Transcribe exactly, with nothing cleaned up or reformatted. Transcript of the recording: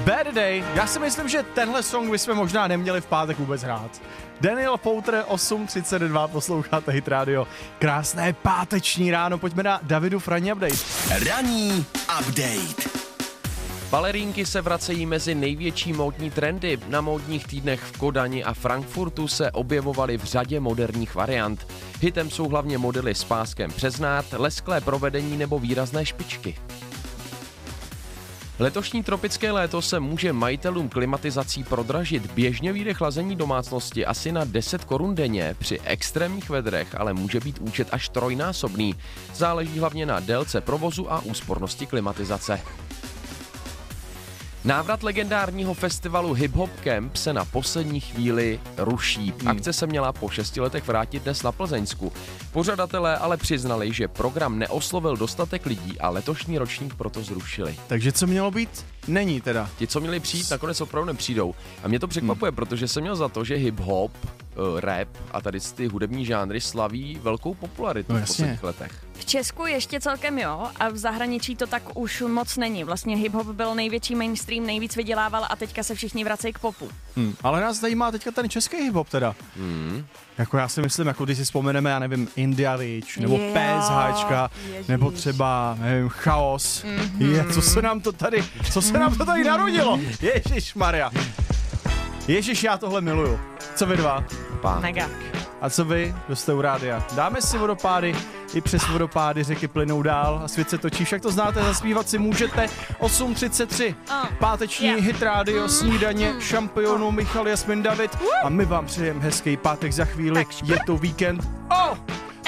Bad Day. Já si myslím, že tenhle song bychom možná neměli v pátek vůbec hrát. Daniel Poutre, osm třicet dva, posloucháte Hit Radio. Krásné páteční ráno, pojďme na Davidův ranní update. Ranní update. Balerínky se vracejí mezi největší módní trendy. Na módních týdnech v Kodani a Frankfurtu se objevovaly v řadě moderních variant. Hitem jsou hlavně modely s páskem přes nád, lesklé provedení nebo výrazné špičky. Letošní tropické léto se může majitelům klimatizací prodražit. Běžně vyjde chlazení domácnosti asi na deset korun denně, při extrémních vedrech ale může být účet až trojnásobný. Záleží hlavně na délce provozu a úspornosti klimatizace. Návrat legendárního festivalu Hip Hop Camp se na poslední chvíli ruší. Akce se měla po šesti letech vrátit dnes na Plzeňsku. Pořadatelé ale přiznali, že program neoslovil dostatek lidí a letošní ročník proto zrušili. Takže co mělo být, není teda. Ti, co měli přijít, nakonec opravdu nepřijdou. A mě to překvapuje, hmm. protože jsem měl za to, že hip-hop, uh, rap a tady ty hudební žánry slaví velkou popularitu no, v posledních letech. V Česku ještě celkem jo, a v zahraničí to tak už moc není. Vlastně hip-hop byl největší mainstream, nejvíc vydělával a teďka se všichni vracejí k popu. Hmm. Ale nás zajímá teďka ten český hip-hop teda. Hmm. Jako já si myslím, jako když si vzpomeneme, já nevím, India Rich, nebo yeah. P S H, nebo třeba, nevím, Chaos. Mm-hmm. Je, co se nám to tady, co se nám to tady narodilo? Ježišmarja. Ježiš, já tohle miluju. Co vy dva? Pán. Mega. A co vy, kdo jste u rádia? Dáme si vodopády, i přes vodopády řeky plynou dál a svět se točí, však to znáte, zaspívat si můžete. osm třicet tři, páteční yeah. Hit Radio, snídaně šampionů Michal, Jasmin, David a my vám přejeme hezký pátek za chvíli, je to víkend.